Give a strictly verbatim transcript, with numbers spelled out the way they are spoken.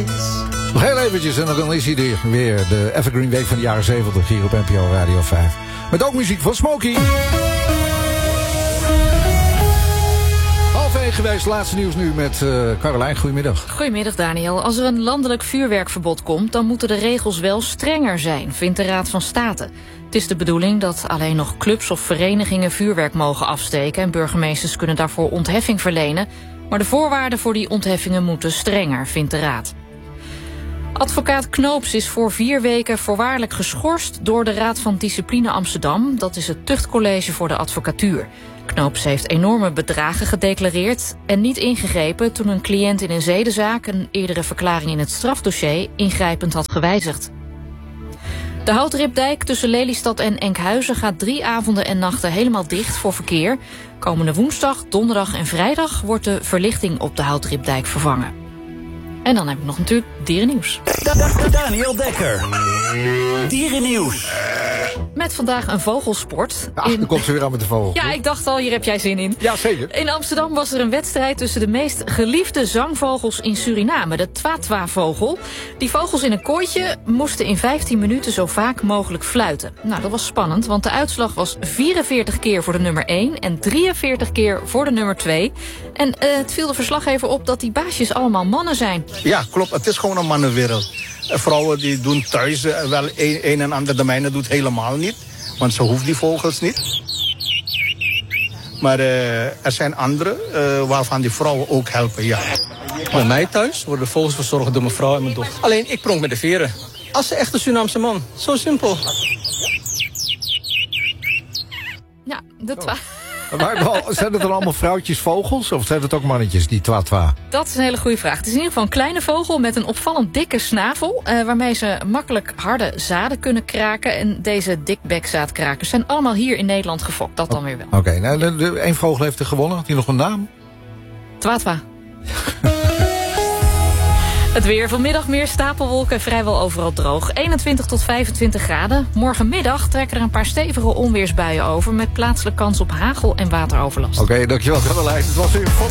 Nog heel eventjes en dan is hij er weer. De Evergreen Week van de jaren zeventig hier op N P O Radio vijf. Met ook muziek van Smokey. Half één geweest, laatste nieuws nu met uh, Caroline. Goedemiddag. Goedemiddag Daniel. Als er een landelijk vuurwerkverbod komt, dan moeten de regels wel strenger zijn, vindt de Raad van State. Het is de bedoeling dat alleen nog clubs of verenigingen vuurwerk mogen afsteken en burgemeesters kunnen daarvoor ontheffing verlenen. Maar de voorwaarden voor die ontheffingen moeten strenger, vindt de Raad. Advocaat Knoops is voor vier weken voorwaardelijk geschorst door de Raad van Discipline Amsterdam. Dat is het tuchtcollege voor de advocatuur. Knoops heeft enorme bedragen gedeclareerd en niet ingegrepen toen een cliënt in een zedenzaak een eerdere verklaring in het strafdossier ingrijpend had gewijzigd. De Houtripdijk tussen Lelystad en Enkhuizen gaat drie avonden en nachten helemaal dicht voor verkeer. Komende woensdag, donderdag en vrijdag wordt de verlichting op de Houtripdijk vervangen. En dan heb ik nog natuurlijk dierennieuws. Daniel Dekker. Dierennieuws. Met vandaag een vogelsport. Ach, in... dan komt ze weer aan met de vogel. Ja, ik dacht al, hier heb jij zin in. Ja, zeker. In Amsterdam was er een wedstrijd tussen de meest geliefde zangvogels in Suriname, de twatwa-vogel. Die vogels in een kooitje moesten in vijftien minuten zo vaak mogelijk fluiten. Nou, dat was spannend, want de uitslag was vierenveertig keer voor de nummer één en drieënveertig keer voor de nummer twee. En uh, het viel de verslaggever op dat die baasjes allemaal mannen zijn. Ja, klopt. Het is gewoon een mannenwereld. Vrouwen die doen thuis uh, wel een, een en ander. De mijne doet helemaal niet. Want ze hoeft die vogels niet. Maar uh, er zijn andere uh, waarvan die vrouwen ook helpen, ja. Bij mij thuis worden de vogels verzorgd door mijn vrouw en mijn dochter. Alleen ik pronk met de veren. Als een echte Surinaamse man. Zo simpel. Ja, de twa... Maar zijn het dan allemaal vrouwtjes vogels of zijn het ook mannetjes, die twatwa? Dat is een hele goede vraag. Het is in ieder geval een kleine vogel met een opvallend dikke snavel, Uh, waarmee ze makkelijk harde zaden kunnen kraken. En deze dikbekzaadkrakers zijn allemaal hier in Nederland gefokt. Dat dan weer wel. Oké, okay, nou, één vogel heeft er gewonnen. Had hij nog een naam? Twatwa. Het weer vanmiddag meer stapelwolken, vrijwel overal droog. eenentwintig tot vijfentwintig graden. Morgenmiddag trekken er een paar stevige onweersbuien over met plaatselijk kans op hagel en wateroverlast. Oké, okay, dankjewel Caroline. Het was weer